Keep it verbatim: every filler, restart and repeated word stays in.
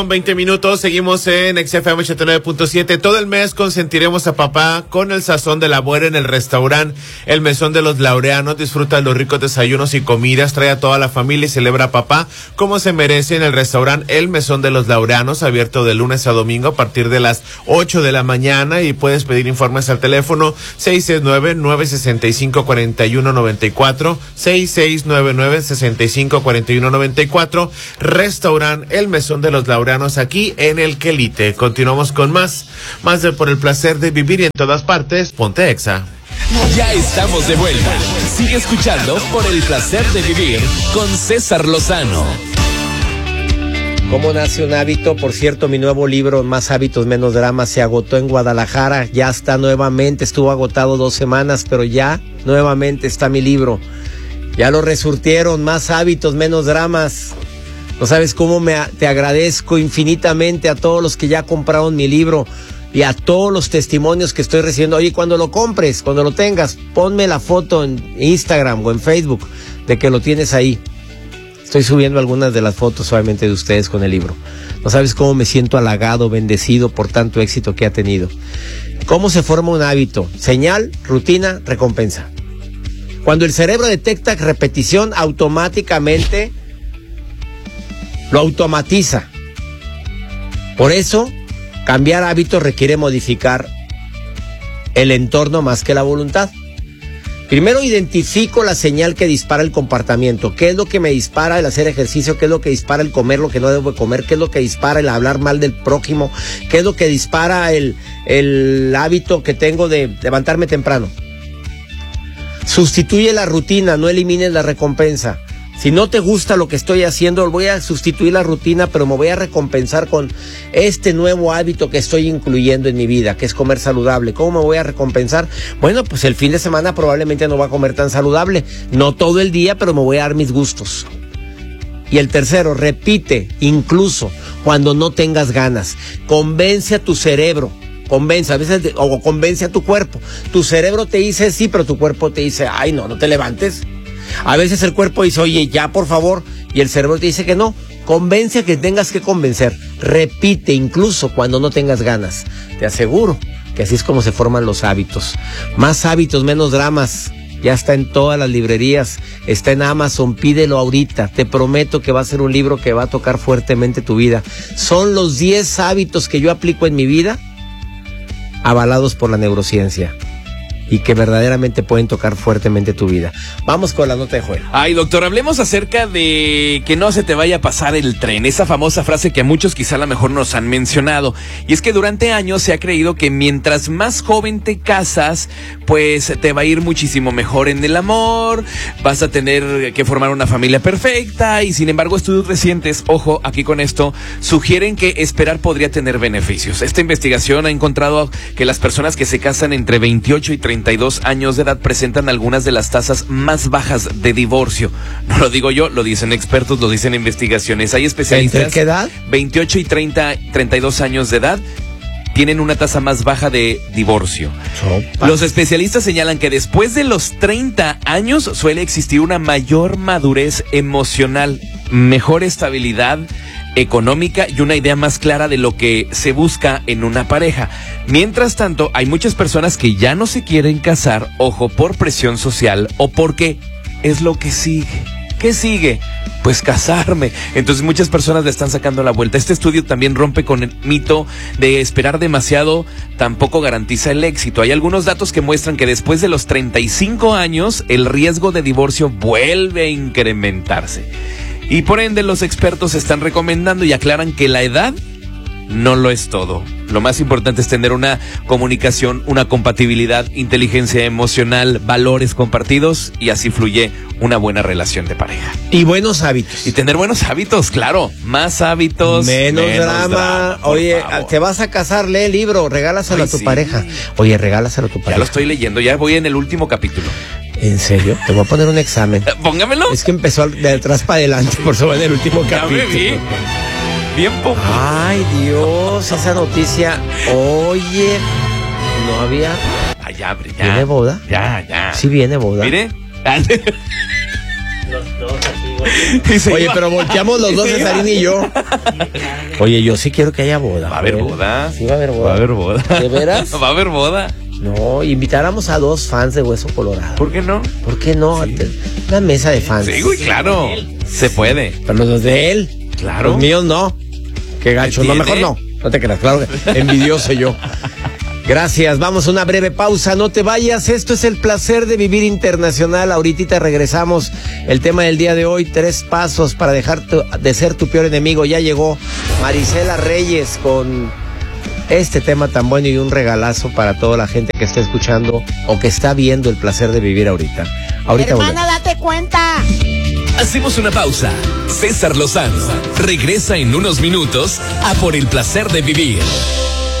veinte minutos, seguimos en X F M ochenta y nueve punto siete. Todo el mes consentiremos a papá con el sazón de la abuela en el restaurante El Mesón de los Laureanos. Disfruta de los ricos desayunos y comidas, trae a toda la familia y celebra a papá como se merece en el restaurante El Mesón de los Laureanos, abierto de lunes a domingo a partir de las ocho de la mañana, y puedes pedir informes al teléfono seis seis nueve, nueve seis cinco, cuatro uno nueve cuatro, seis seis nueve, nueve seis cinco, cuatro uno nueve cuatro. Restaurante El Mesón de los Laureanos, aquí en el Quelite. Continuamos con más, más de Por el Placer de Vivir, y en todas partes, ponte Exa. Ya estamos de vuelta. Sigue escuchando Por el Placer de Vivir con César Lozano. ¿Cómo nace un hábito? Por cierto, mi nuevo libro, Más Hábitos, Menos Drama, se agotó en Guadalajara. Ya está nuevamente, estuvo agotado dos semanas, pero ya nuevamente está mi libro. Ya lo resurtieron, Más Hábitos, Menos Dramas. No sabes cómo me, te agradezco infinitamente a todos los que ya compraron mi libro y a todos los testimonios que estoy recibiendo. Oye, cuando lo compres, cuando lo tengas, ponme la foto en Instagram o en Facebook de que lo tienes ahí. Estoy subiendo algunas de las fotos, obviamente, de ustedes con el libro. No sabes cómo me siento halagado, bendecido por tanto éxito que ha tenido. ¿Cómo se forma un hábito? Señal, rutina, recompensa. Cuando el cerebro detecta repetición, automáticamente lo automatiza. Por eso, cambiar hábitos requiere modificar el entorno más que la voluntad. Primero identifico la señal que dispara el comportamiento. ¿Qué es lo que me dispara el hacer ejercicio? ¿Qué es lo que dispara el comer lo que no debo comer? ¿Qué es lo que dispara el hablar mal del prójimo? ¿Qué es lo que dispara el, el hábito que tengo de levantarme temprano? Sustituye la rutina, no elimines la recompensa. Si no te gusta lo que estoy haciendo, voy a sustituir la rutina, pero me voy a recompensar con este nuevo hábito que estoy incluyendo en mi vida, que es comer saludable. ¿Cómo me voy a recompensar? Bueno, pues el fin de semana probablemente no voy a comer tan saludable. No todo el día, pero me voy a dar mis gustos. Y el tercero, repite, incluso cuando no tengas ganas. Convence a tu cerebro. Convence, a veces, o convence a tu cuerpo. Tu cerebro te dice sí, pero tu cuerpo te dice, ay, no, no te levantes. A veces el cuerpo dice, oye, ya, por favor, y el cerebro te dice que no. Convence a que tengas que convencer. Repite, incluso cuando no tengas ganas. Te aseguro que así es como se forman los hábitos. Más hábitos, menos dramas. Ya está en todas las librerías, está en Amazon, pídelo ahorita. Te prometo que va a ser un libro que va a tocar fuertemente tu vida. Son los diez hábitos que yo aplico en mi vida, avalados por la neurociencia, y que verdaderamente pueden tocar fuertemente tu vida. Vamos con la nota de Joel. Ay, doctor, hablemos acerca de que no se te vaya a pasar el tren. Esa famosa frase que a muchos quizá a lo mejor nos han mencionado. Y es que durante años se ha creído que mientras más joven te casas, pues te va a ir muchísimo mejor en el amor, vas a tener que formar una familia perfecta, y sin embargo estudios recientes, ojo, aquí con esto, sugieren que esperar podría tener beneficios. Esta investigación ha encontrado que las personas que se casan entre veintiocho y treinta y dos años de edad presentan algunas de las tasas más bajas de divorcio. No lo digo yo, lo dicen expertos, lo dicen investigaciones. Hay especialistas. ¿Entre qué edad? veintiocho y treinta, treinta y dos años de edad tienen una tasa más baja de divorcio. Sopa. Los especialistas señalan que después de los treinta años suele existir una mayor madurez emocional, mejor estabilidad económica y una idea más clara de lo que se busca en una pareja. Mientras tanto, hay muchas personas que ya no se quieren casar, ojo, por presión social o porque es lo que sigue. ¿Qué sigue? Pues casarme. Entonces muchas personas le están sacando la vuelta. Este estudio también rompe con el mito de esperar demasiado, tampoco garantiza el éxito. Hay algunos datos que muestran que después de los treinta y cinco años, el riesgo de divorcio vuelve a incrementarse. Y por ende los expertos están recomendando y aclaran que la edad no lo es todo. Lo más importante es tener una comunicación, una compatibilidad, inteligencia emocional, valores compartidos, y así fluye una buena relación de pareja. Y buenos hábitos. Y tener buenos hábitos, claro. Más hábitos, menos, menos drama. drama. Oye, favor. Te vas a casar, lee el libro, regálaselo Ay, a tu sí. pareja. Oye, regálaselo a tu pareja. Ya lo estoy leyendo, ya voy en el último capítulo. ¿En serio? Te voy a poner un examen. Póngamelo. Es que empezó de atrás para adelante, por eso va en el último ya capítulo. Me vi. Bien poco. Ay, Dios, esa noticia. Oye, no había. Ay, ya, ya. ¿Viene boda? Ya, ya. Sí viene boda. Mire. Los dos aquí. Oye, pero volteamos los dos, Cesarín y yo. Oye, yo sí quiero que haya boda. ¿Va a haber boda? Sí, va a haber boda. Va a haber boda. ¿De veras? ¿Va a haber boda? No, invitáramos a dos fans de Hueso Colorado. ¿Por qué no? ¿Por qué no? Sí. Una mesa de fans. Sí, güey, claro. Se puede. Pero los de él. Claro. Los míos no. Qué gacho. No, mejor no. No te creas, claro. Envidioso yo. Gracias. Vamos a una breve pausa. No te vayas. Esto es el placer de vivir internacional. Ahorita regresamos. El tema del día de hoy, tres pasos para dejar tu, de ser tu peor enemigo. Ya llegó Marisela Reyes con este tema tan bueno y un regalazo para toda la gente que está escuchando o que está viendo el placer de vivir ahorita. Ahorita Hermana, volvemos. Date cuenta. Hacemos una pausa. César Lozano regresa en unos minutos a Por el placer de vivir.